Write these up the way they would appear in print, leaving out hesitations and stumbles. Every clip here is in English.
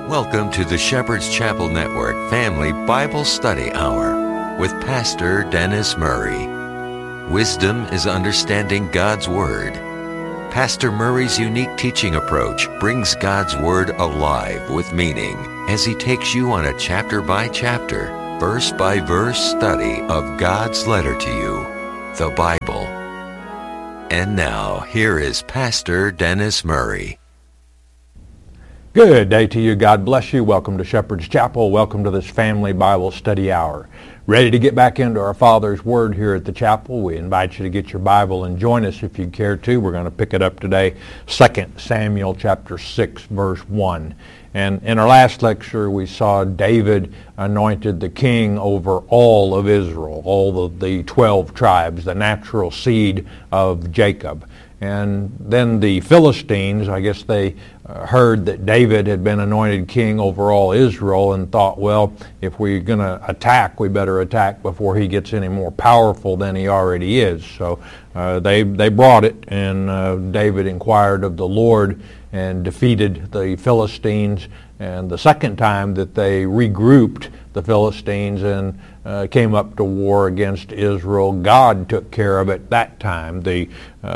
Welcome to the Shepherd's Chapel Network Family Bible Study Hour with Pastor Dennis Murray. Wisdom is understanding God's Word. Pastor Murray's unique teaching approach brings God's Word alive with meaning as he takes you on a chapter-by-chapter, verse-by-verse study of God's letter to you, the Bible. And now, here is Pastor Dennis Murray. Good day to you. God bless you. Welcome to Shepherd's Chapel. Welcome to this Family Bible Study Hour. Ready to get back into our Father's Word here at the chapel? We invite you to get your Bible and join us if you care to. We're going to pick it up today, 2 Samuel chapter 6, verse 1. And in our last lecture, we saw David anointed the king over all of Israel, all of the 12 tribes, the natural seed of Jacob. And then the Philistines, I guess they heard that David had been anointed king over all Israel and thought, well, if we're going to attack, we better attack before he gets any more powerful than he already is. So they brought it, and David inquired of the Lord and defeated the Philistines. And the second time that they regrouped the Philistines and came up to war against Israel, God took care of it that time. The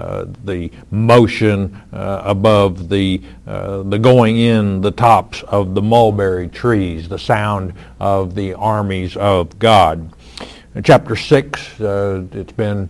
motion above the going in the tops of the mulberry trees, the sound of the armies of God. In chapter 6, it's been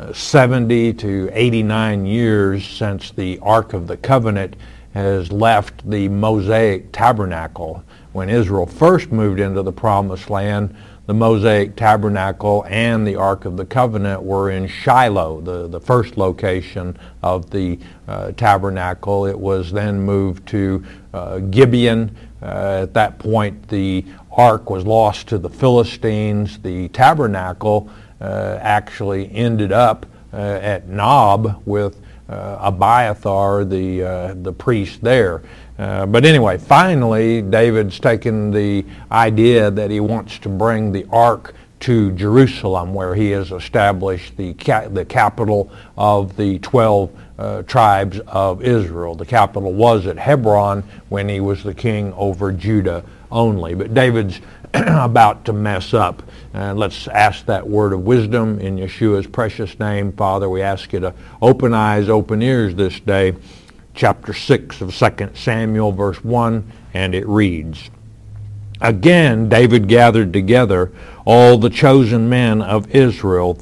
70 to 89 years since the Ark of the Covenant has left the Mosaic Tabernacle. When Israel first moved into the Promised Land, the Mosaic Tabernacle and the Ark of the Covenant were in Shiloh, the first location of the tabernacle. It was then moved to Gibeon. At that point, the Ark was lost to the Philistines. The tabernacle actually ended up at Nob with Abiathar, the priest there. But anyway, finally, David's taken the idea that he wants to bring the ark to Jerusalem, where he has established the capital of the 12 tribes of Israel. The capital was at Hebron when he was the king over Judah only. But David's about to mess up. Let's ask that word of wisdom in Yeshua's precious name. Father, we ask you to open eyes, open ears this day. Chapter 6 of 2 Samuel, verse 1, and it reads, Again David gathered together all the chosen men of Israel,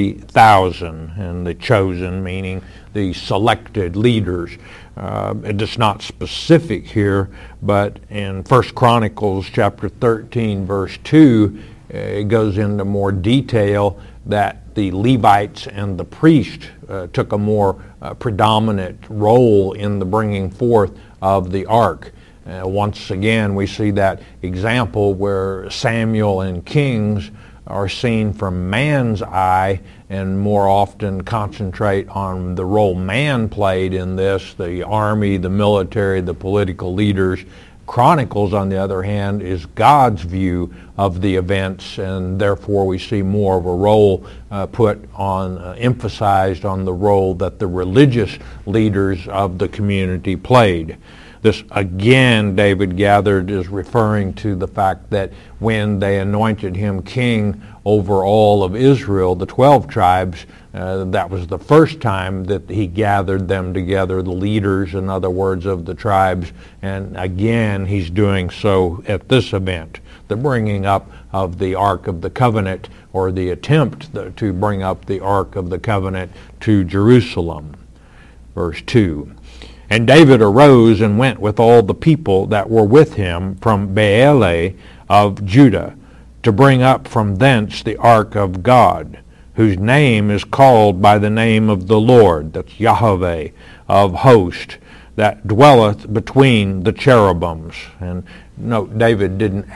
30,000, and the chosen meaning the selected leaders. It's not specific here, but in 1 Chronicles chapter 13, verse 2, it goes into more detail that the Levites and the priest took a more predominant role in the bringing forth of the ark. Once again, we see that example where Samuel and Kings are seen from man's eye and more often concentrate on the role man played in this, the army, the military, the political leaders. Chronicles, on the other hand, is God's view of the events, and therefore we see more of a role emphasized on the role that the religious leaders of the community played. This, again, David gathered, is referring to the fact that when they anointed him king over all of Israel, the 12 tribes, that was the first time that he gathered them together, the leaders, in other words, of the tribes. And again, he's doing so at this event, the bringing up of the Ark of the Covenant, or the attempt to bring up the Ark of the Covenant to Jerusalem. Verse 2. And David arose and went with all the people that were with him from Baalah of Judah to bring up from thence the ark of God, whose name is called by the name of the Lord, that's Yahweh of hosts, that dwelleth between the cherubims. And note, David didn't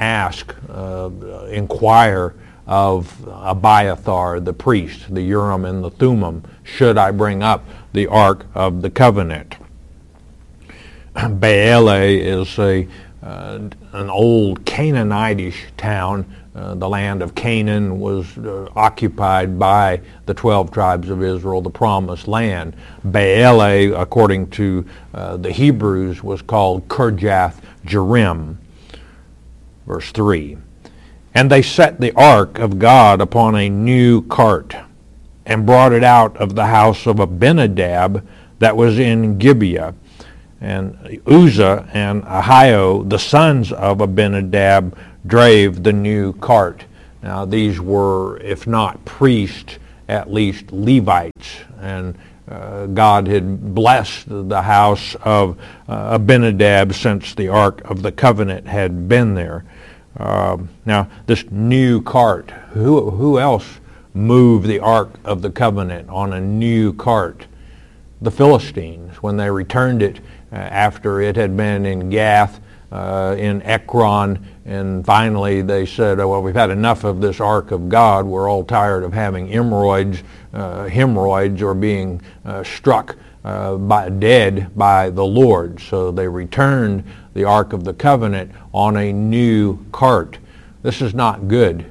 inquire of Abiathar the priest, the Urim and the Thummim, should I bring up the ark of the covenant. Baalah is an old Canaanitish town. The land of Canaan was occupied by the 12 tribes of Israel, the promised land. Baalah, according to the Hebrews, was called Kirjath Jearim. Verse 3, and they set the ark of God upon a new cart, and brought it out of the house of Abinadab that was in Gibeah. And Uzzah and Ahio, the sons of Abinadab, drave the new cart. Now these were, if not priests, at least Levites. And God had blessed the house of Abinadab since the Ark of the Covenant had been there. Now this new cart, who else moved the Ark of the Covenant on a new cart? The Philistines, when they returned it after it had been in Gath, in Ekron, and finally they said, oh, well, we've had enough of this Ark of God. We're all tired of having hemorrhoids or being struck dead by the Lord. So they returned the Ark of the Covenant on a new cart. This is not good.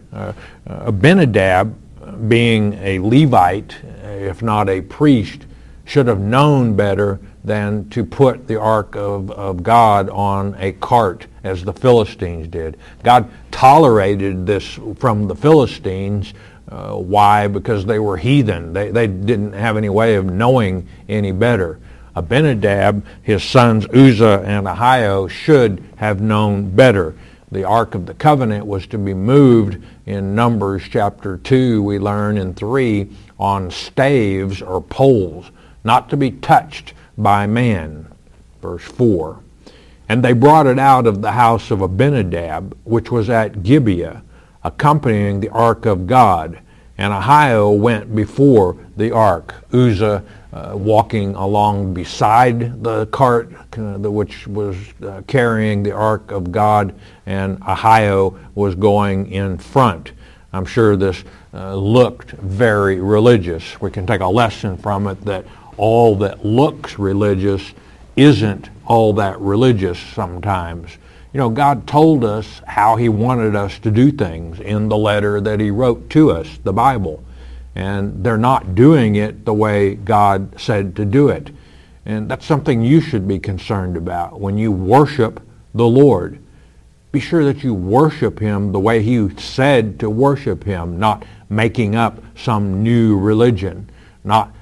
Abinadab, being a Levite, if not a priest, should have known better than to put the Ark of God on a cart as the Philistines did. God tolerated this from the Philistines. Why? Because they were heathen. They didn't have any way of knowing any better. Abinadab, his sons Uzzah and Ahio, should have known better. The Ark of the Covenant was to be moved in Numbers chapter 2, we learn in 3, on staves or poles, not to be touched by man. Verse 4. And they brought it out of the house of Abinadab, which was at Gibeah, accompanying the ark of God. And Ahio went before the ark, Uzzah walking along beside the cart, which was carrying the ark of God, and Ahio was going in front. I'm sure this looked very religious. We can take a lesson from it that all that looks religious isn't all that religious sometimes. You know, God told us how he wanted us to do things in the letter that he wrote to us, the Bible. And they're not doing it the way God said to do it. And that's something you should be concerned about when you worship the Lord. Be sure that you worship him the way he said to worship him, not making up some new religion, not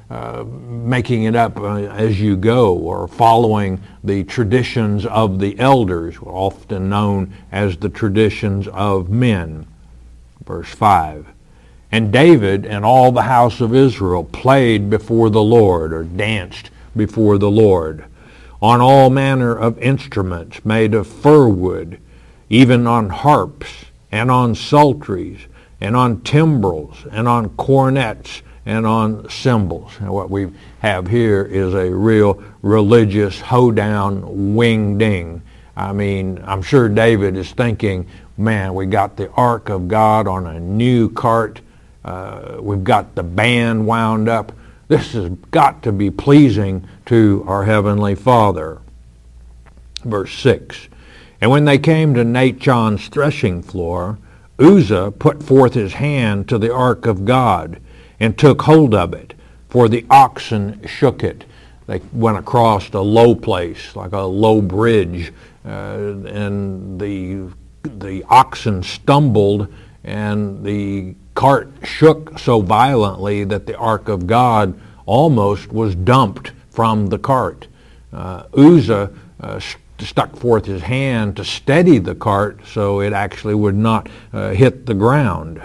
making it up as you go, or following the traditions of the elders, often known as the traditions of men. Verse 5. And David and all the house of Israel played before the Lord, or danced before the Lord, on all manner of instruments made of fir wood, even on harps, and on psalteries, and on timbrels, and on cornets, and on cymbals. And what we have here is a real religious hoedown, wing-ding. I mean, I'm sure David is thinking, man, we got the Ark of God on a new cart. We've got the band wound up. This has got to be pleasing to our Heavenly Father. Verse 6. And when they came to Nachon's threshing floor, Uzzah put forth his hand to the Ark of God, and took hold of it, for the oxen shook it. They went across a low place, like a low bridge, and the oxen stumbled, and the cart shook so violently that the ark of God almost was dumped from the cart. Uzzah stuck forth his hand to steady the cart so it actually would not hit the ground.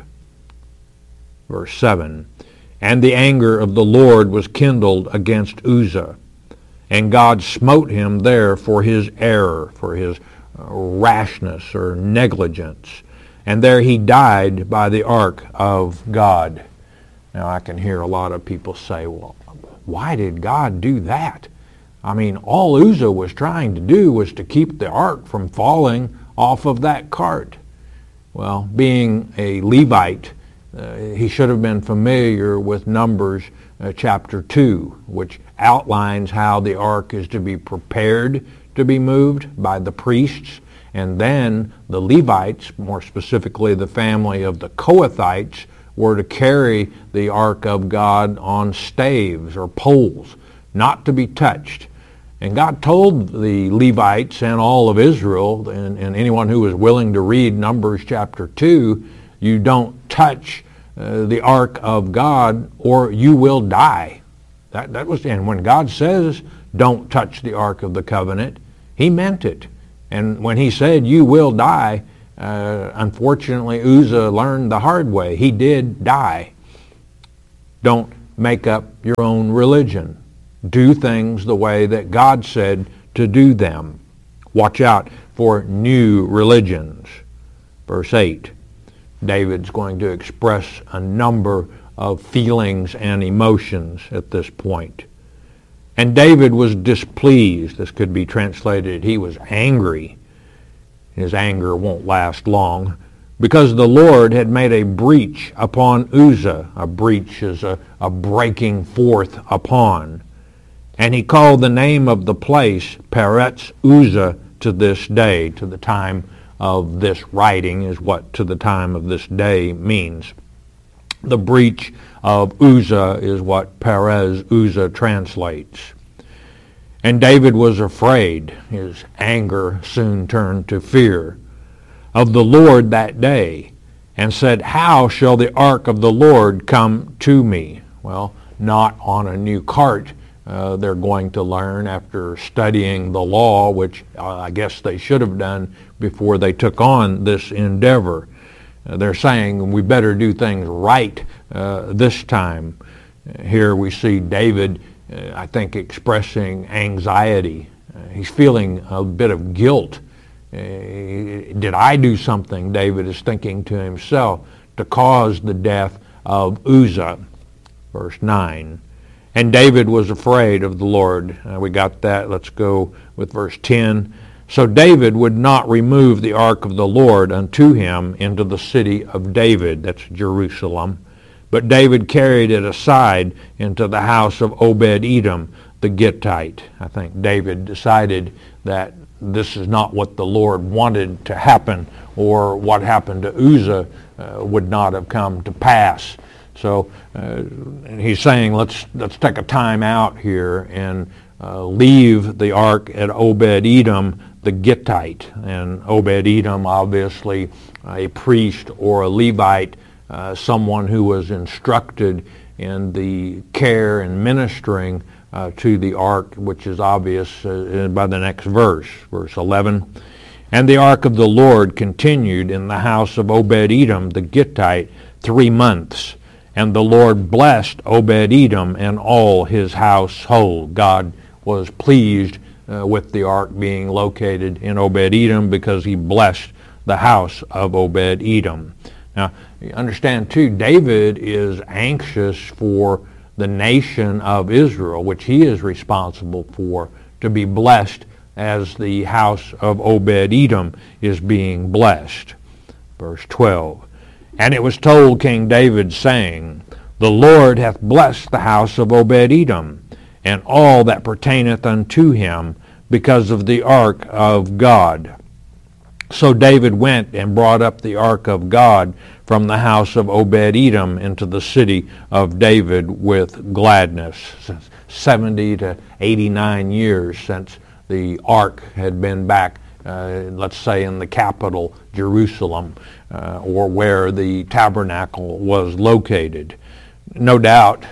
Verse 7. And the anger of the Lord was kindled against Uzzah, and God smote him there for his error, for his rashness or negligence. And there he died by the ark of God. Now I can hear a lot of people say, well, why did God do that? I mean, all Uzzah was trying to do was to keep the ark from falling off of that cart. Well, being a Levite, he should have been familiar with Numbers chapter 2, which outlines how the ark is to be prepared to be moved by the priests, and then the Levites, more specifically the family of the Kohathites, were to carry the ark of God on staves or poles, not to be touched. And God told the Levites and all of Israel, and anyone who was willing to read Numbers chapter 2, you don't touch the ark of God or you will die. That was, and when God says don't touch the ark of the covenant, he meant it. And when he said you will die, unfortunately Uzzah learned the hard way. He did die. Don't make up your own religion. Do things the way that God said to do them. Watch out for new religions. Verse 8, David's going to express a number of feelings and emotions at this point. And David was displeased. This could be translated, he was angry. His anger won't last long, because the Lord had made a breach upon Uzzah. A breach is a breaking forth upon. And he called the name of the place Peretz Uzzah to this day. To the time of this writing is what to the time of this day means. The breach of Uzzah is what Perez Uzzah translates. And David was afraid. His anger soon turned to fear of the Lord that day, and said, how shall the ark of the Lord come to me? Well, not on a new cart. They're going to learn after studying the law, which I guess they should have done before they took on this endeavor. They're saying we better do things right this time. Here we see David, I think, expressing anxiety. He's feeling a bit of guilt. Did I do something, David is thinking to himself, to cause the death of Uzzah? Verse 9. And David was afraid of the Lord. We got that. Let's go with verse 10. So David would not remove the ark of the Lord unto him into the city of David, that's Jerusalem, but David carried it aside into the house of Obed-Edom the Gittite. I think David decided that this is not what the Lord wanted to happen, or what happened to Uzzah would not have come to pass. So he's saying, let's take a time out here and leave the ark at Obed-Edom the Gittite. And Obed-Edom, obviously a priest or a Levite, someone who was instructed in the care and ministering to the ark, which is obvious by the next verse, verse 11. And the ark of the Lord continued in the house of Obed-Edom the Gittite 3 months. And the Lord blessed Obed-Edom and all his household. God was pleased with the ark being located in Obed-Edom because he blessed the house of Obed-Edom. Now, you understand too, David is anxious for the nation of Israel, which he is responsible for, to be blessed as the house of Obed-Edom is being blessed. Verse 12. And it was told King David, saying, the Lord hath blessed the house of Obed-Edom, and all that pertaineth unto him, because of the ark of God. So David went and brought up the ark of God from the house of Obed-Edom into the city of David with gladness. 70 to 89 years since the ark had been back, let's say in the capital, Jerusalem, or where the tabernacle was located. No doubt,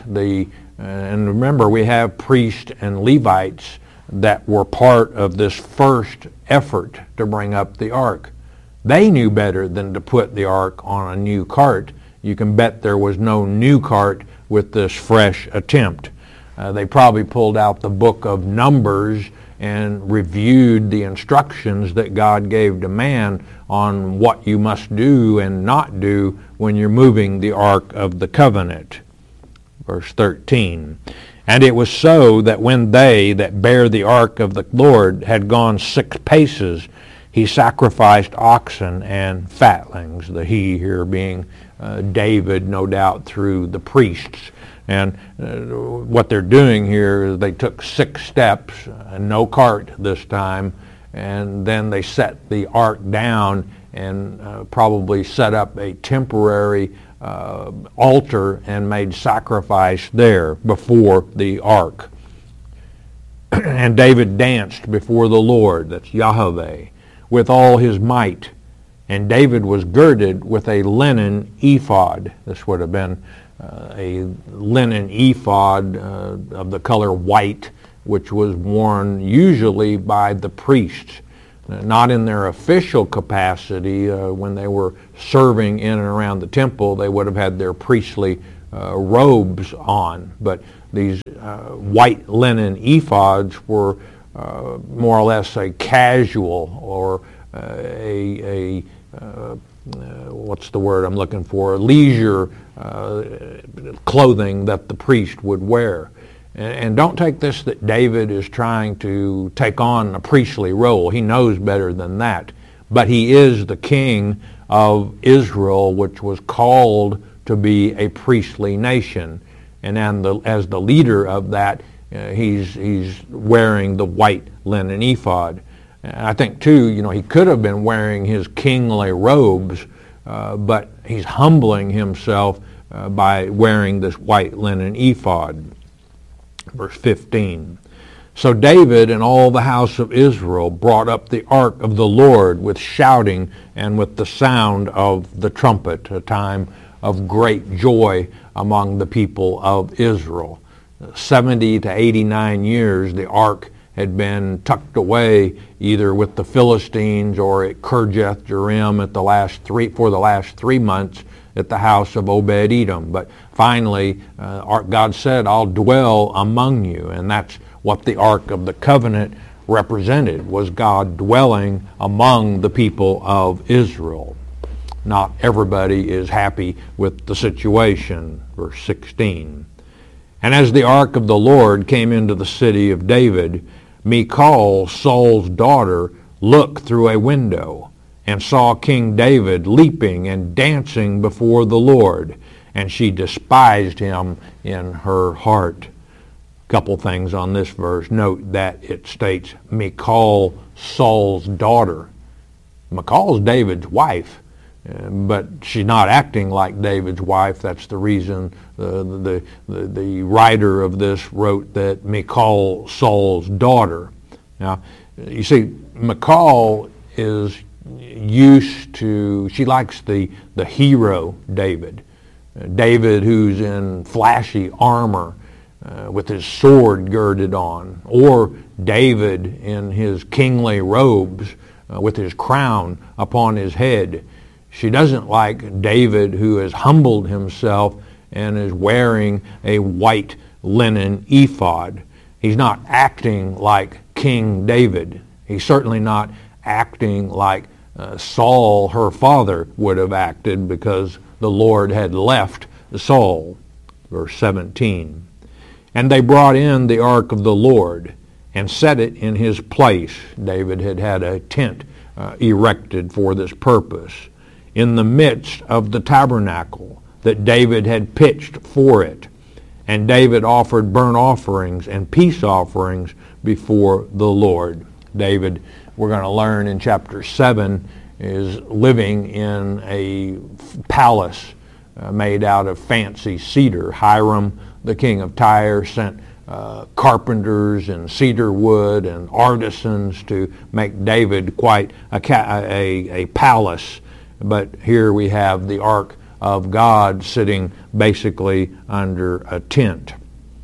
and remember, we have priests and Levites that were part of this first effort to bring up the ark. They knew better than to put the ark on a new cart. You can bet there was no new cart with this fresh attempt. They probably pulled out the book of Numbers and reviewed the instructions that God gave to man on what you must do and not do when you're moving the ark of the covenant. Verse 13. And it was so that when they that bare the ark of the Lord had gone 6 paces, he sacrificed oxen and fatlings, the he here being David, no doubt, through the priests. And what they're doing here is they took 6 steps, no cart this time, and then they set the ark down and probably set up a temporary altar and made sacrifice there before the ark. And David danced before the Lord, that's Yahweh, with all his might. And David was girded with a linen ephod. This would have been a linen ephod of the color white, which was worn usually by the priests, not in their official capacity. When they were serving in and around the temple, they would have had their priestly robes on. But these white linen ephods were more or less a casual or what's the word I'm looking for? Leisure clothing that the priest would wear. And don't take this that David is trying to take on a priestly role. He knows better than that. But he is the king of Israel, which was called to be a priestly nation. And as the leader of that, he's wearing the white linen ephod. And I think, too, he could have been wearing his kingly robes, but he's humbling himself by wearing this white linen ephod. Verse 15. So David and all the house of Israel brought up the ark of the Lord with shouting and with the sound of the trumpet, a time of great joy among the people of Israel. 70 to 89 years the ark had been tucked away either with the Philistines or at Kirjath Jearim for the last 3 months at the house of Obed-Edom. But finally, God said, I'll dwell among you. And that's what the Ark of the Covenant represented, was God dwelling among the people of Israel. Not everybody is happy with the situation. Verse 16. And as the ark of the Lord came into the city of David, Michal, Saul's daughter, looked through a window and saw King David leaping and dancing before the Lord, and she despised him in her heart. A couple things on this verse. Note that it states Michal, Saul's daughter. Michal's David's wife, but she's not acting like David's wife. That's the reason the writer of this wrote that Michal, Saul's daughter. Now, you see, Michal is used to, she likes the hero David. David who's in flashy armor with his sword girded on, or David in his kingly robes with his crown upon his head. She doesn't like David who has humbled himself and is wearing a white linen ephod. He's not acting like King David. He's certainly not acting like Saul, her father, would have acted, because the Lord had left Saul. Verse 17. And they brought in the ark of the Lord and set it in his place. David had had a tent erected for this purpose, in the midst of the tabernacle that David had pitched for it. And David offered burnt offerings and peace offerings before the Lord. David, we're going to learn in chapter 7, is living in a palace made out of fancy cedar. Hiram, the king of Tyre, sent carpenters and cedar wood and artisans to make David quite a palace. But here we have the Ark of God sitting basically under a tent.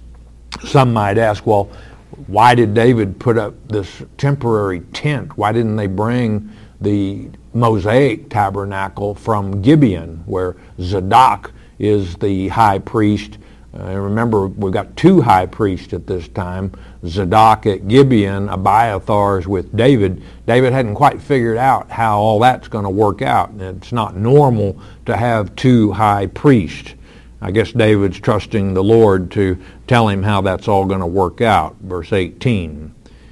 Some might ask, well, why did David put up this temporary tent? Why didn't they bring the Mosaic tabernacle from Gibeon, where Zadok is the high priest? Remember, we've got two high priests at this time, Zadok at Gibeon, Abiathar's with David. David hadn't quite figured out how all that's going to work out. It's not normal to have two high priests. I guess David's trusting the Lord to tell him how that's all going to work out. Verse 18.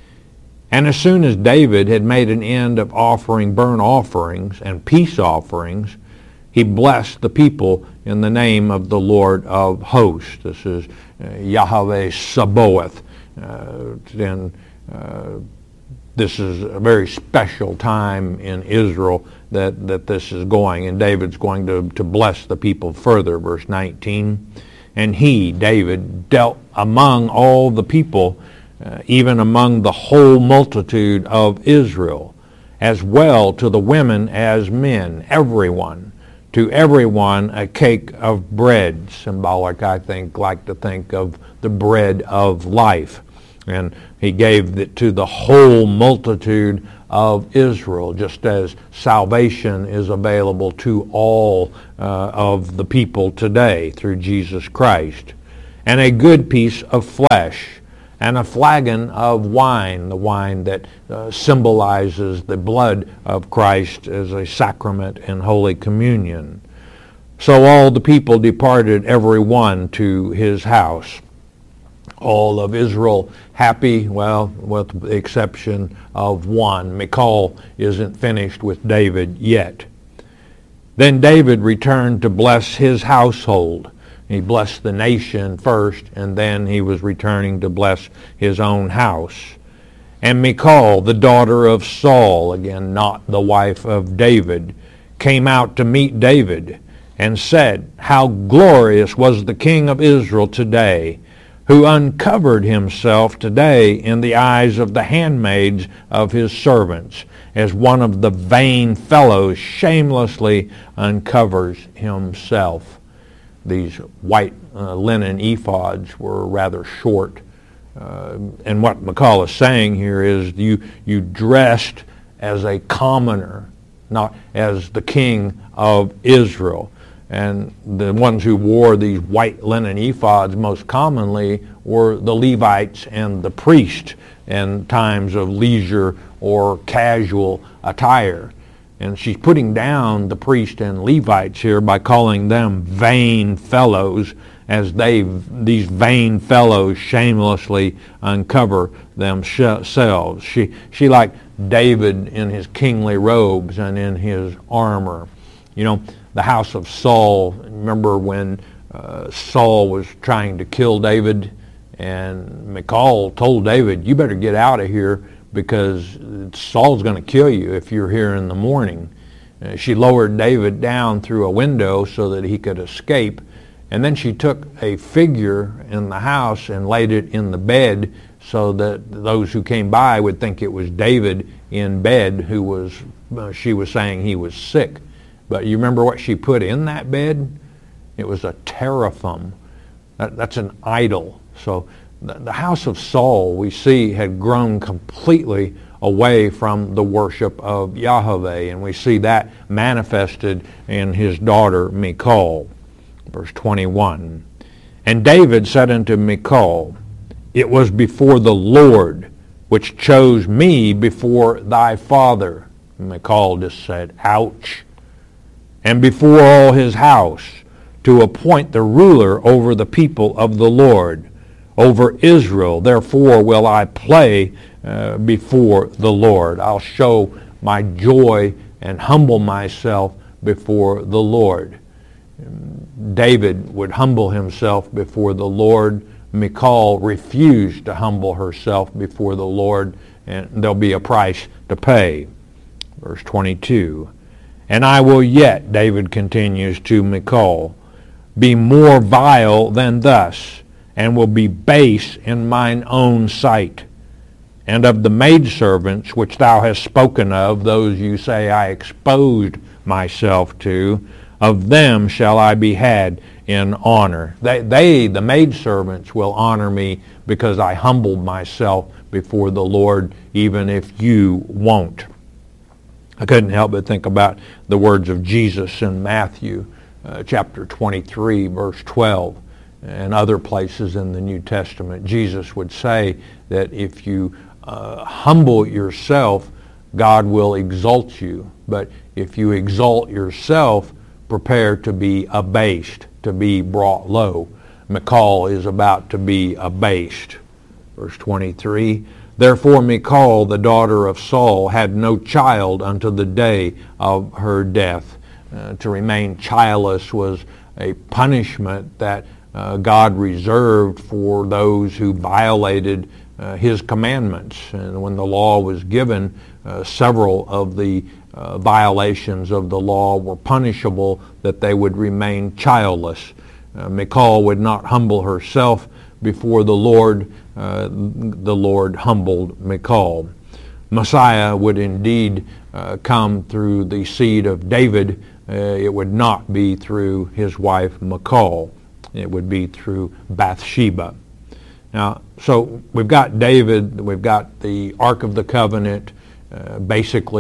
And as soon as David had made an end of offering burnt offerings and peace offerings, he blessed the people in the name of the Lord of hosts. This is Yahweh Sabaoth. This is a very special time in Israel that this is going, and David's going to bless the people further. Verse 19. And he, David, dealt among all the people even among the whole multitude of Israel, as well to the women as men, everyone. To everyone a cake of bread, symbolic, I think, like to think of the bread of life. And he gave it to the whole multitude of Israel, just as salvation is available to all of the people today through Jesus Christ. And a good piece of flesh, and a flagon of wine, the wine that symbolizes the blood of Christ as a sacrament in Holy Communion. So all the people departed, every one to his house. All of Israel happy, well, with the exception of one. Michal isn't finished with David yet. Then David returned to bless his household. He blessed the nation first, and then he was returning to bless his own house. And Michal, the daughter of Saul, again not the wife of David, came out to meet David and said, "How glorious was the king of Israel today, who uncovered himself today in the eyes of the handmaids of his servants, as one of the vain fellows shamelessly uncovers himself." These white linen ephods were rather short. And what Michal is saying here is you dressed as a commoner, not as the king of Israel. And the ones who wore these white linen ephods most commonly were the Levites and the priests in times of leisure or casual attire. And she's putting down the priests and Levites here by calling them vain fellows, as these vain fellows shamelessly uncover themselves. She like David in his kingly robes and in his armor. You know, the house of Saul, remember when Saul was trying to kill David, and Michal told David, "You better get out of here because Saul's going to kill you if you're here in the morning." She lowered David down through a window so that he could escape, and then she took a figure in the house and laid it in the bed so that those who came by would think it was David in bed she was saying he was sick. But you remember what she put in that bed? It was a teraphim. That's an idol. So the house of Saul, we see, had grown completely away from the worship of Yahweh, and we see that manifested in his daughter Michal. Verse 21, "And David said unto Michal, It was before the Lord which chose me before thy father." Michal just said, "Ouch." "And before all his house, to appoint the ruler over the people of the Lord, over Israel. Therefore will I play before the Lord." I'll show my joy and humble myself before the Lord. David would humble himself before the Lord. Michal refused to humble herself before the Lord, and there'll be a price to pay. Verse 22, "And I will yet," David continues to Michal, "be more vile than thus, and will be base in mine own sight. And of the maidservants which thou hast spoken of, those you say I exposed myself to, of them shall I be had in honor." They, the maidservants, will honor me because I humbled myself before the Lord, even if you won't. I couldn't help but think about the words of Jesus in Matthew chapter 23, verse 12. And other places in the New Testament. Jesus would say that if you humble yourself, God will exalt you. But if you exalt yourself, prepare to be abased, to be brought low. Michal is about to be abased. Verse 23, "Therefore Michal, the daughter of Saul, had no child unto the day of her death." To remain childless was a punishment that God reserved for those who violated his commandments. And when the law was given, several of the violations of the law were punishable, that they would remain childless. Michal would not humble herself, before the Lord humbled Michal. Messiah would indeed come through the seed of David. It would not be through his wife Michal. It would be through Bathsheba. Now, so we've got David, we've got the Ark of the Covenant, basically